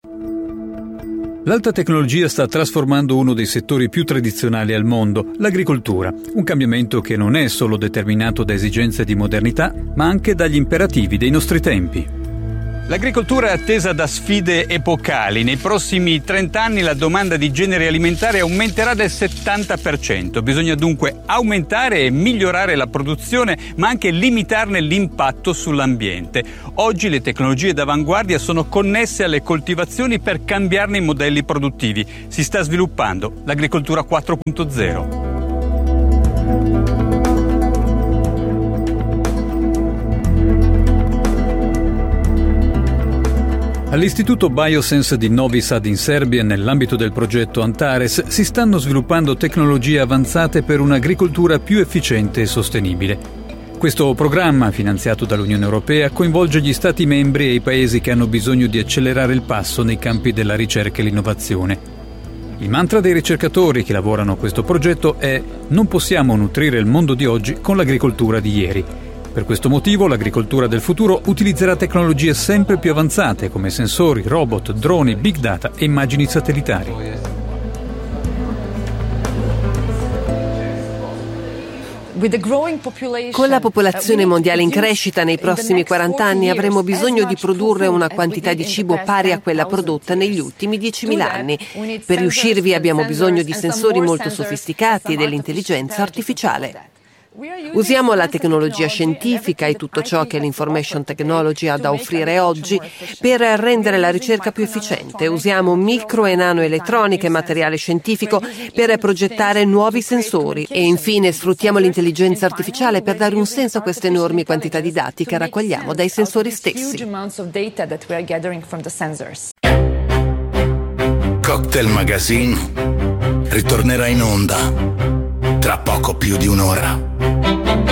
L'alta tecnologia sta trasformando uno dei settori più tradizionali al mondo, l'agricoltura, un cambiamento che non è solo determinato da esigenze di modernità, ma anche dagli imperativi dei nostri tempi. L'agricoltura è attesa da sfide epocali. Nei prossimi 30 anni la domanda di generi alimentari aumenterà del 70%. Bisogna dunque aumentare e migliorare la produzione, ma anche limitarne l'impatto sull'ambiente. Oggi le tecnologie d'avanguardia sono connesse alle coltivazioni per cambiarne i modelli produttivi. Si sta sviluppando l'agricoltura 4.0. All'Istituto Biosense di Novi Sad in Serbia, nell'ambito del progetto Antares, si stanno sviluppando tecnologie avanzate per un'agricoltura più efficiente e sostenibile. Questo programma, finanziato dall'Unione Europea, coinvolge gli Stati membri e i paesi che hanno bisogno di accelerare il passo nei campi della ricerca e l'innovazione. Il mantra dei ricercatori che lavorano a questo progetto è: non possiamo nutrire il mondo di oggi con l'agricoltura di ieri. Per questo motivo l'agricoltura del futuro utilizzerà tecnologie sempre più avanzate come sensori, robot, droni, big data e immagini satellitari. Con la popolazione mondiale in crescita nei prossimi 40 anni avremo bisogno di produrre una quantità di cibo pari a quella prodotta negli ultimi 10.000 anni. Per riuscirvi abbiamo bisogno di sensori molto sofisticati e dell'intelligenza artificiale. Usiamo la tecnologia scientifica e tutto ciò che l'information technology ha da offrire oggi per rendere la ricerca più efficiente. Usiamo micro e nanoelettronica e materiale scientifico per progettare nuovi sensori e infine sfruttiamo l'intelligenza artificiale per dare un senso a queste enormi quantità di dati che raccogliamo dai sensori stessi. Cocktail Magazine ritornerà in onda tra poco più di un'ora.